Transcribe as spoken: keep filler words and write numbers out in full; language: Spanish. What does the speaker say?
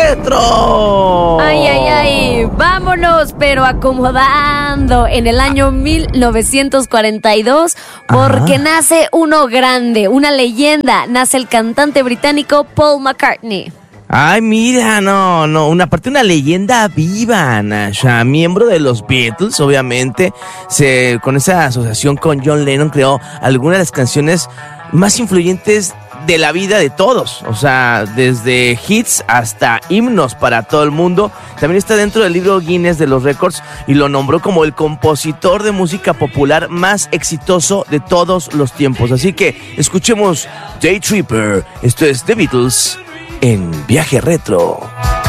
Retro. Ay, ay, ay, vámonos, pero acomodando en el año mil novecientos cuarenta y dos, porque Ajá. nace uno grande, una leyenda, nace el cantante británico Paul McCartney. Ay, mira, no, no, una parte una leyenda viva, Nasha, miembro de los Beatles, obviamente, se, con esa asociación con John Lennon creó algunas de las canciones más influyentes de la vida de todos, o sea, desde hits hasta himnos para todo el mundo. También está dentro del libro Guinness de los récords y lo nombró como el compositor de música popular más exitoso de todos los tiempos. Así que escuchemos Day Tripper, esto es The Beatles en Viaje Retro.